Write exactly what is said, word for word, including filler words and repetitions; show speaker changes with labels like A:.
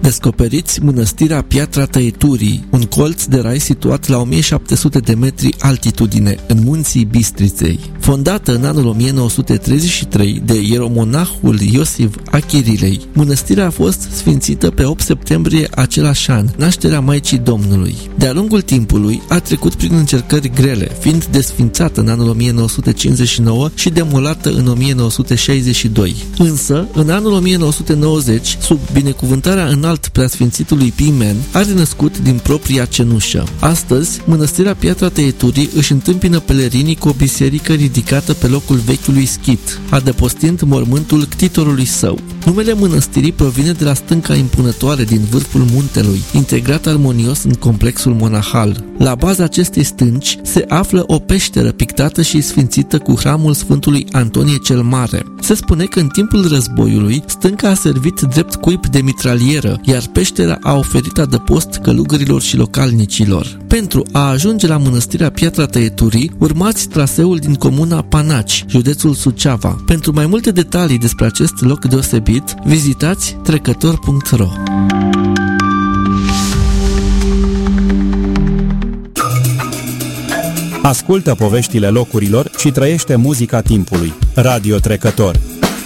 A: Descoperiți mănăstirea Piatra Tăieturii, un colț de rai situat la o mie șapte sute de metri altitudine, în munții Bistriței. Fondată în anul o mie nouă sute treizeci și trei de ieromonahul Iosif Achirilei, mănăstirea a fost sfințită pe opt septembrie același an, nașterea Maicii Domnului. De-a lungul timpului a trecut prin încercări grele, fiind desfințată în anul o mie nouă sute cincizeci și nouă și demolată în o mie nouă sute șaizeci și doi. Însă, în anul o mie nouă sute nouăzeci, sub binecuvântarea înalt preasfințitului Pimen, a renăscut din propria cenușă. Astăzi, mănăstirea Piatra Tăieturii își întâmpină pelerinii cu o biserică ridicată pe locul vechiului schit, adăpostind mormântul ctitorului său. Numele mănăstirii provine de la stânca impunătoare din vârful muntelui, integrat armonios în complexul monahal. La baza acestei stânci se află o peșteră pictată și sfințită cu hramul Sfântului Antonie cel Mare. Se spune că în timpul războiului, stânca a servit drept cuib de mitralieră, iar peștera a oferit adăpost călugărilor și localnicilor. Pentru a ajunge la mănăstirea Piatra Tăieturii, urmați traseul din comuna Panaci, județul Suceava. Pentru mai multe detalii despre acest loc deosebit, vizitați trecător punct ro.
B: Ascultă poveștile locurilor și trăiește muzica timpului. Radio Trecător.